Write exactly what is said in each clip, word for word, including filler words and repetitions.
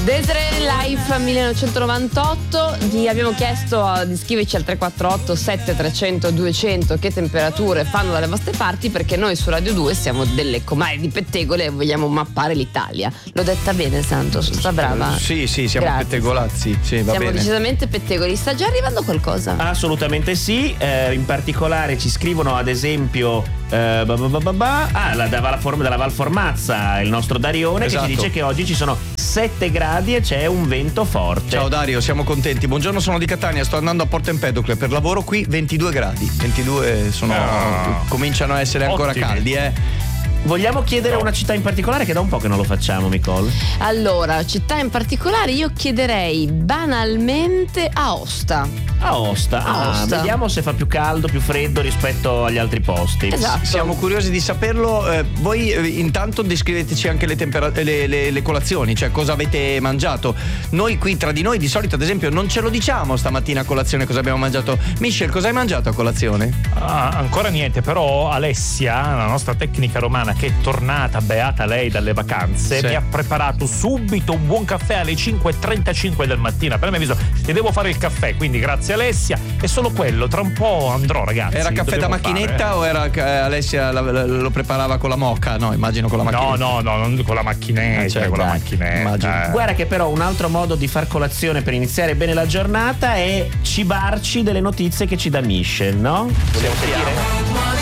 Desiree Life millenovecentonovantotto, gli abbiamo chiesto di scriverci al tre quattro otto sette tre zero zero due zero zero che temperature fanno dalle vostre parti, perché noi su Radio due siamo delle comari di pettegole e vogliamo mappare l'Italia. L'ho detta bene, Santos? Sta brava? Sì, sì, siamo Grazie. pettegolazzi, sì, va siamo bene. decisamente pettegoli. Sta già arrivando qualcosa? Assolutamente sì, eh, in particolare ci scrivono ad esempio eh, bah bah bah bah bah, ah, la, da Val Form- dalla Val Formazza il nostro Darione, Esatto. che ci dice che oggi ci sono sette gradi e c'è un vento forte. Ciao Dario, siamo contenti. Buongiorno, sono di Catania, sto andando a Porto Empedocle per lavoro, qui ventidue gradi. ventidue sono Ah. cominciano a essere ancora Ottimi. caldi, eh. Vogliamo chiedere una città in particolare, che da un po' che non lo facciamo, Nicole? Allora, città in particolare io chiederei banalmente Aosta. Aosta. Ah, Aosta. vediamo se fa più caldo, più freddo rispetto agli altri posti. Esatto. Siamo curiosi di saperlo. Eh, voi eh, intanto descriveteci anche le, tempera- le, le, le colazioni, cioè cosa avete mangiato. Noi qui tra di noi di solito, ad esempio, non ce lo diciamo stamattina a colazione cosa abbiamo mangiato. Michel, cosa hai mangiato a colazione? Ah, ancora niente, però Alessia, la nostra tecnica romana che è tornata, beata lei dalle vacanze, Sì. mi ha preparato subito un buon caffè alle cinque e trentacinque del mattino. Per me mi ha detto, ti devo fare il caffè, quindi grazie Alessia. È solo quello, tra un po' andrò, ragazzi. Era caffè da dobbiamo macchinetta fare. o era eh, Alessia la- la- lo preparava con la moka? No, immagino con la macchinetta. No, no, no, non con la macchinetta, Eh, cioè, con la dai, macchinetta. immagino. eh. Guarda che però un altro modo di far colazione per iniziare bene la giornata è cibarci delle notizie che ci dà Michel, no? Vogliamo sentire?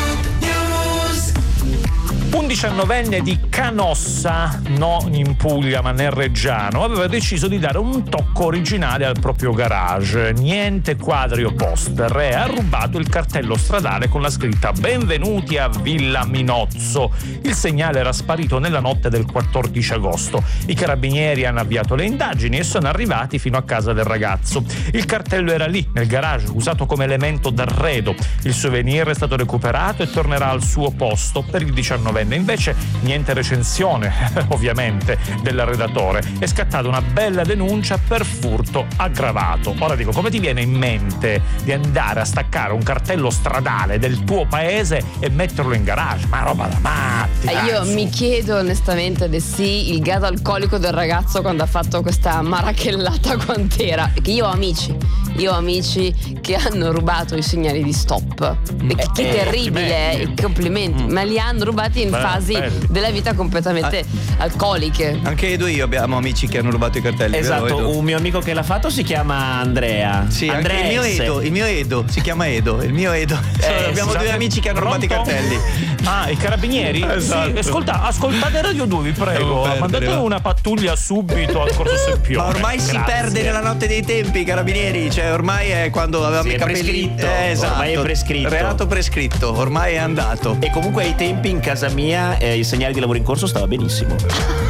Un diciannovenne di Canossa, non in Puglia ma nel Reggiano, aveva deciso di dare un tocco originale al proprio garage. Niente quadri o poster, e ha rubato il cartello stradale con la scritta "Benvenuti a Villa Minozzo". Il segnale era sparito nella notte del quattordici agosto. I carabinieri hanno avviato le indagini e sono arrivati fino a casa del ragazzo. Il cartello era lì, nel garage, usato come elemento d'arredo. Il souvenir è stato recuperato e tornerà al suo posto. Per il diciannovenne invece niente recensione, ovviamente, dell'arredatore. È scattata una bella denuncia per furto aggravato. Ora dico, come ti viene in mente di andare a staccare un cartello stradale del tuo paese e metterlo in garage? Ma roba da matti! Eh, Io cazzo. mi chiedo onestamente de sì il grado alcolico del ragazzo quando ha fatto questa marachellata quant'era. Che io ho amici, io ho amici che hanno rubato i segnali di stop. E che, che Eh, terribile, eh, complimenti. complimenti. Ma li hanno rubati in Beh, fasi belli. della vita completamente alcoliche. Anche Edo e io abbiamo amici che hanno rubato i cartelli. vero, Esatto, Edo? un mio amico che l'ha fatto si chiama Andrea. Sì, anche Andrea il mio S. Edo, il mio Edo, si chiama Edo, il mio Edo. Eh, abbiamo scusate, due amici che hanno rubato i pronto? cartelli. Ah, i carabinieri? Esatto. Sì, ascolta, ascoltate Radio due, vi Devo prego. perdere, Mandate va. una pattuglia subito al Corso Sempione. Ma ormai si Grazie. perde nella notte dei tempi, carabinieri, cioè ormai è quando avevamo Sì, i è capelli. prescritto. Eh, esatto. Ormai è prescritto. Reato prescritto, ormai è andato. E comunque ai tempi in casa mia eh, il segnale di lavoro in corso stava benissimo.